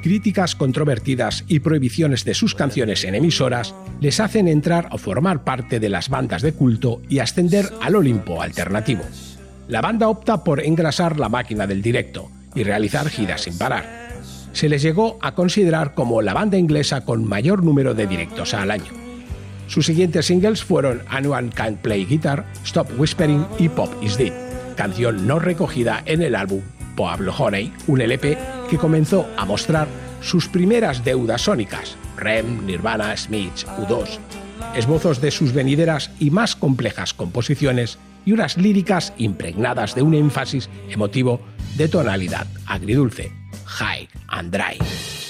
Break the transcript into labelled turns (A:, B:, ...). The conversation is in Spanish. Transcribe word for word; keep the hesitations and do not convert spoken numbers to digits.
A: críticas controvertidas y prohibiciones de sus canciones en emisoras les hacen entrar o formar parte de las bandas de culto y ascender al Olimpo alternativo. La banda opta por engrasar la máquina del directo y realizar giras sin parar. Se les llegó a considerar como la banda inglesa con mayor número de directos al año. Sus siguientes singles fueron Anyone Can Play Guitar, Stop Whispering y Pop Is Dead, canción no recogida en el álbum Pablo Honey, un L P que comenzó a mostrar sus primeras deudas sónicas, R E M, Nirvana, Smiths, U dos, esbozos de sus venideras y más complejas composiciones y unas líricas impregnadas de un énfasis emotivo de tonalidad agridulce, high and dry.